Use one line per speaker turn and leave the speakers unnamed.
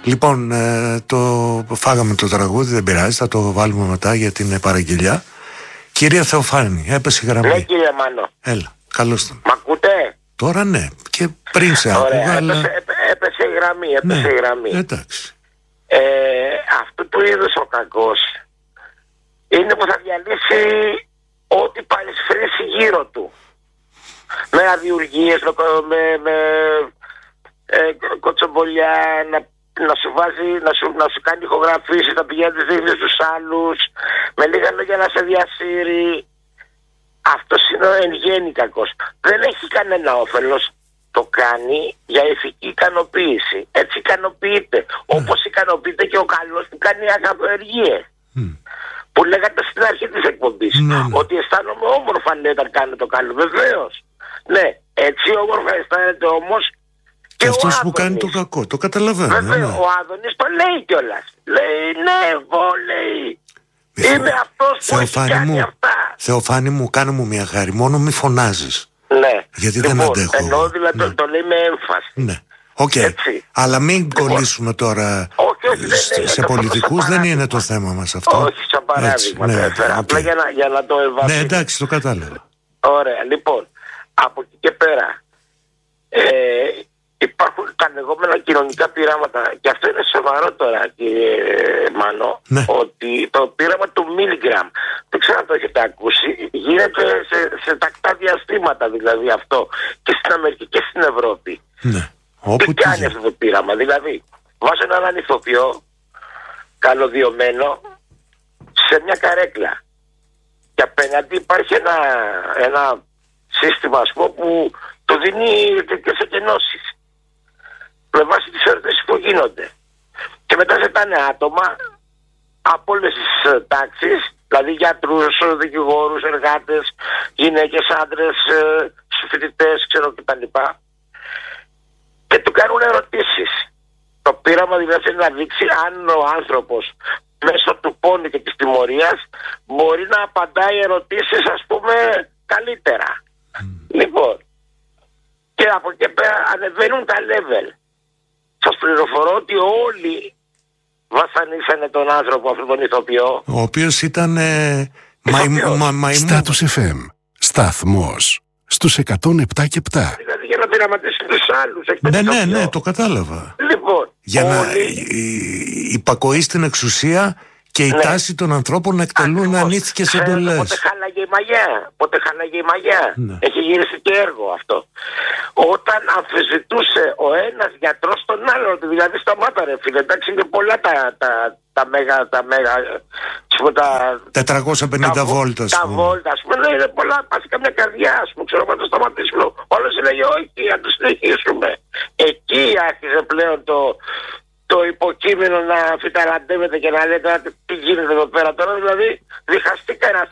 Λοιπόν, το φάγαμε το τραγούδι, δεν πειράζει, θα το βάλουμε μετά για την παραγγελιά. Κυρία Θεοφάνη, έπεσε η γραμμή.
Ναι, κύριε Μάνο.
Έλα, καλώς τον.
Μ' ακούτε?
Τώρα ναι, και πριν σε άκουγα, αλλά...
Έπεσε η γραμμή, έπεσε η γραμμή.
Εντάξει.
Αυτού του είδους ο κακός είναι που θα διαλύσει ό,τι παρισφρήσει γύρω του. Με αδιουργίες, με κοτσομπολιά, να σου βάζει, να σου κάνει ηχογραφήσεις, να πηγαίνει τις δείχνεις στους άλλους, με λίγα λόγια να σε διασύρει. Αυτός είναι ο εν γέννη κακός. Δεν έχει κανένα όφελος. Το κάνει για ηθική ικανοποίηση. Έτσι ικανοποιείται. Όπως ικανοποιείται και ο καλός που κάνει αγαθοεργίες. Που λέγατε στην αρχή της εκπομπής. Ότι αισθάνομαι όμορφα, λέει, όταν κάνω το καλό. Βεβαίως. Ναι, έτσι όμορφα αισθάνεται όμως και
αυτός
ο
που κάνει το κακό. Το καταλαβαίνω.
Βέβαια, ο Άδωνης το λέει κιόλας. Λέει, ναι, εγώ λέει. Είμαι αυτός που έχει κάνει αυτά.
Θεοφάνη μου, κάνε μου μια χάρη. Μόνο μη φωνάζεις.
Ναι.
Γιατί δεν αντέχω.
Εννοώ δηλαδή το λέει με έμφαση.
Ναι. Αλλά μην κολλήσουμε τώρα σε πολιτικούς, δεν είναι το θέμα μας αυτό.
Όχι, σαν παράδειγμα. Απλά για να το ευάσουμε.
Ναι, εντάξει, το κατάλαβα.
Ωραία, λοιπόν, από εκεί και πέρα υπάρχουν τα λεγόμενα κοινωνικά πειράματα, και αυτό είναι σοβαρό τώρα, κύριε Μάνο, ότι το πείραμα του Milgram, δεν ξέρω αν το έχετε ακούσει, γίνεται σε τακτά διαστήματα, δηλαδή αυτό, και στην Αμερική και στην Ευρώπη.
Ναι.
Τι κάνει αυτό το πείραμα? Δηλαδή, βάζω έναν ηθοποιό καλωδιωμένο σε μια καρέκλα και απέναντι υπάρχει ένα σύστημα, ας πούμε, που το δίνει τέτοιες εκενώσεις με βάση τις ερωτήσεις που γίνονται, και μετά ζητάνε άτομα από όλες τις τάξεις, δηλαδή γιατρούς, δικηγόρους, εργάτες, γυναίκες, άντρες, φοιτητές, ξέρω κτλ, και του κάνουν ερωτήσεις. Το πείραμα δηλαδή είναι να δείξει αν ο άνθρωπος μέσω του πόνου και της τιμωρίας μπορεί να απαντάει ερωτήσεις, ας πούμε, καλύτερα. Λοιπόν, και από εκεί πέρα ανεβαίνουν τα level. Σας πληροφορώ ότι όλοι βασανίσανε τον άνθρωπο, αυτόν τον ηθοποιό, ο οποίος ήταν
Status FM, σταθμός στους 107 και 7.
Δηλαδή για να πειραματίσουν τους άλλους.
Ναι, το κατάλαβα.
Λοιπόν,
για να υπακοεί στην εξουσία και η τάση των ανθρώπων να εκτελούν ανήθικες εντολές.
Πότε χάλαγε η μαγιά. Έχει γυρίσει και έργο αυτό. Όταν αμφισβητούσε ο ένας γιατρός τον άλλον, δηλαδή σταμάτα ρε φίλε, εντάξει, είναι πολλά τα μέγα
450 βόλτα.
Τα βόλτα, ας πούμε, είναι πολλά, πας καμιά καρδιά, ας πούμε, ξέρω, να το σταματήσουμε. Όλος έλεγε όχι, να το συνεχίσουμε. Εκεί άρχισε πλέον το υποκείμενο να φυταλαντεύεται και να λέτε τι γίνεται εδώ πέρα τώρα, δηλαδή διχαστήκα ένα